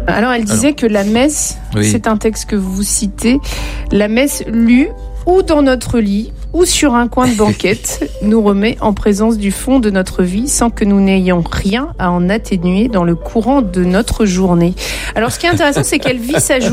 Alors, elle disait que la messe, c'est un texte que vous citez, la messe lue ou dans notre lit ou sur un coin de banquette nous remet en présence du fond de notre vie sans que nous n'ayons rien à en atténuer dans le courant de notre journée. Alors, ce qui est intéressant, c'est qu'elle vit sa journée